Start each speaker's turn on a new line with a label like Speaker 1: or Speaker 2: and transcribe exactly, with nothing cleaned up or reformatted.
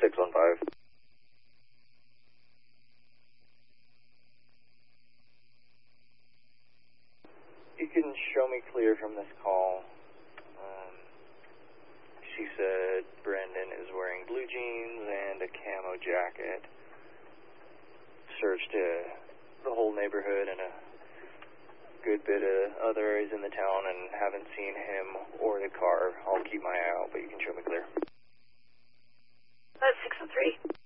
Speaker 1: six one five. You can show me clear from this call. Um, she said Brendan is wearing blue jeans and a camo jacket. Searched uh, the whole neighborhood and a good bit of other areas in the town and haven't seen him or the car. I'll keep my eye out, but you can show me clear.
Speaker 2: That's six one three.